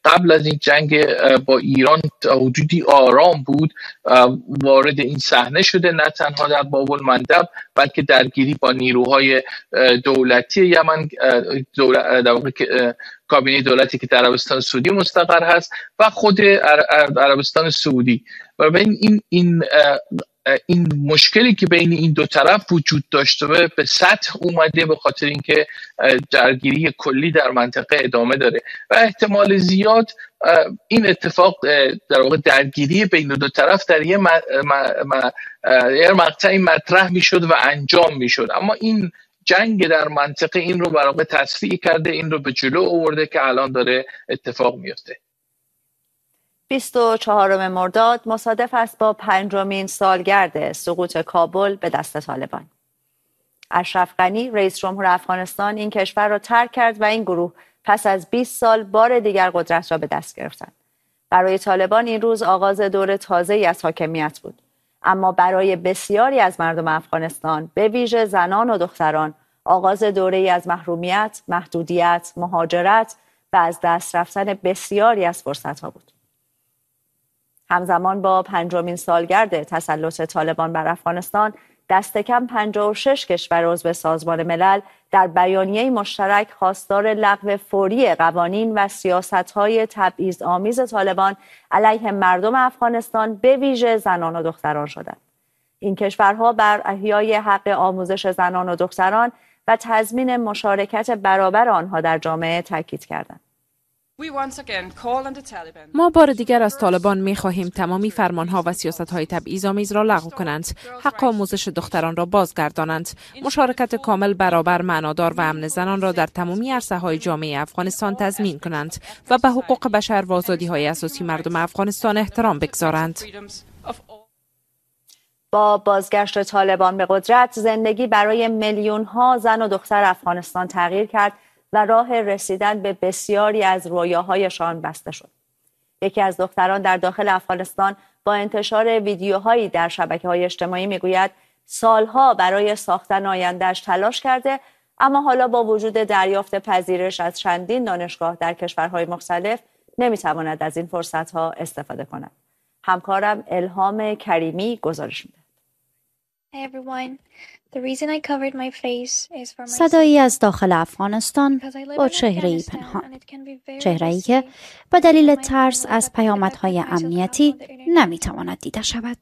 قبل از این جنگ با ایران تا حدودی آرام بود وارد این صحنه شده، نه تنها در باب المندب بلکه درگیری با نیروهای دولتی یمن، در واقع کابینه دولتی که در عربستان سعودی مستقر هست و خود عربستان سعودی. و این مشکلی که بین این دو طرف وجود داشته به سطح اومده به خاطر اینکه درگیری کلی در منطقه ادامه داره و احتمال زیاد این اتفاق در واقع درگیری بین دو طرف در یه مقطعی مطرح میشد و انجام میشد، اما این جنگ در منطقه این رو برای تسریع کرده، این رو به جلو آورده که الان داره اتفاق میفته. 24 مرداد مصادف است با 5مین سالگرد سقوط کابل به دست طالبان. اشرف غنی رئیس جمهور افغانستان این کشور را ترک کرد و این گروه پس از 20 سال بار دیگر قدرت را به دست گرفتند. برای طالبان این روز آغاز دور تازه‌ای از حاکمیت بود، اما برای بسیاری از مردم افغانستان به ویژه زنان و دختران آغاز دوره‌ای از محرومیت، محدودیت، مهاجرت و از دست رفتن بسیاری از فرصت‌ها بود. همزمان با 5مین سالگرد تسلط طالبان بر افغانستان، دست کم 56 کشور عضو سازمان ملل در بیانیه مشترک خواستار لغو فوری قوانین و سیاست‌های تبعیض‌آمیز طالبان علیه مردم افغانستان به ویژه زنان و دختران شدند. این کشورها بر احیای حق آموزش زنان و دختران و تضمین مشارکت برابر آنها در جامعه تاکید کردند. ما بار دیگر از طالبان می‌خواهیم تمامی فرمانها و سیاست‌های تبعیض‌آمیز را لغو کنند، حق آموزش دختران را بازگردانند، مشارکت کامل، برابر، معنادار و امن زنان را در تمامی عرصه‌های جامعه افغانستان تضمین کنند و به حقوق بشر و آزادی‌های اساسی مردم افغانستان احترام بگذارند. با بازگشت طالبان به قدرت، زندگی برای میلیون‌ها زن و دختر افغانستان تغییر کرد و راه رسیدن به بسیاری از رویاهایشان بسته شد. یکی از دختران در داخل افغانستان با انتشار ویدیوهایی در شبکه‌های اجتماعی میگوید سالها برای ساختن آینده‌اش تلاش کرده، اما حالا با وجود دریافت پذیرش از چندین دانشگاه در کشورهای مختلف نمیتواند از این فرصت‌ها استفاده کند. همکارم الهام کریمی گزارش می‌دهد. صدایی از داخل افغانستان با چهره‌ای پنهان، چهره‌ای که به دلیل ترس از پیامدهای امنیتی نمیتواند دیده شود.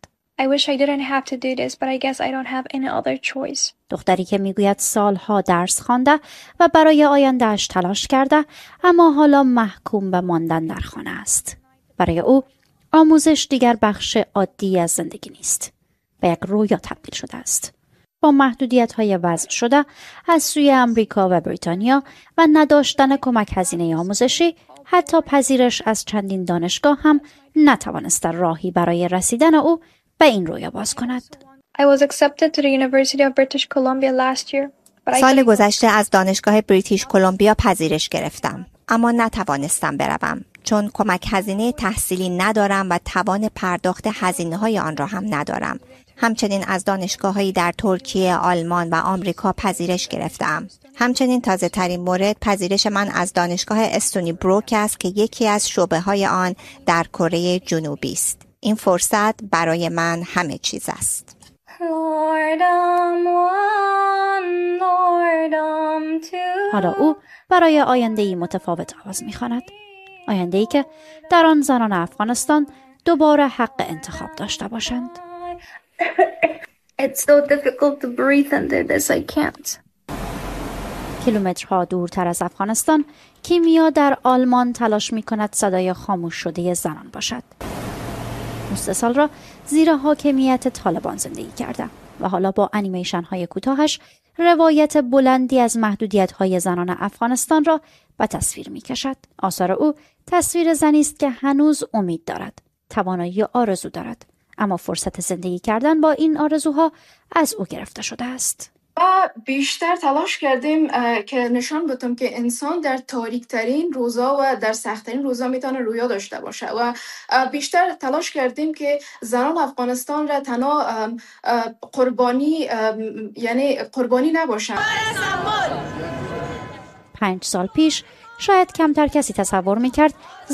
دختری که میگوید سالها درس خوانده و برای آینده‌اش تلاش کرده، اما حالا محکوم به ماندن در خانه است. برای او آموزش دیگر بخش عادی از زندگی نیست، به یک رویا تبدیل شده است. با محدودیت‌های وضع شده از سوی امریکا و بریتانیا و نداشتن کمک هزینه آموزشی، حتی پذیرش از چندین دانشگاه هم نتوانست راهی برای رسیدن او به این رویا باز کند. سال گذشته از دانشگاه بریتیش کلمبیا پذیرش گرفتم، اما نتوانستم بروم چون کمک هزینه تحصیلی ندارم و توان پرداخت هزینه‌های آن را هم ندارم. همچنین از دانشگاه‌هایی در ترکیه، آلمان و آمریکا پذیرش گرفتم. همچنین تازه ترین مورد پذیرش من از دانشگاه استونی بروک است که یکی از شعبه‌های آن در کره جنوبی است. این فرصت برای من همه چیز است. حالا او برای آینده‌ای متفاوت آواز می‌خواند. آینده‌ای که در آن زنان افغانستان دوباره حق انتخاب داشته باشند. It's so difficult to breathe under this. I can't. کیلومترها دورتر از افغانستان، کیمیا در آلمان تلاش می‌کند صدای خاموش شده زنان باشد. نصف سال را زیر حاکمیت طالبان زندگی کرده و حالا با انیمیشن‌های کوتاهش روایت بلندی از محدودیت‌های زنان افغانستان را به تصویر می‌کشد. آثار او تصویر زنی است که هنوز امید دارد، توانایی آرزو دارد، اما فرصت زندگی کردن با این آرزوها از او گرفته شده است. بیشتر تلاش کردیم که نشان بدیم که انسان در تاریک‌ترین روزا و در سخت‌ترین روزا میتونه رویا داشته باشه و بیشتر تلاش کردیم که زنان افغانستان را تنها قربانی نباشند. 5 سال پیش شاید کمتر کسی تصور می‌کرد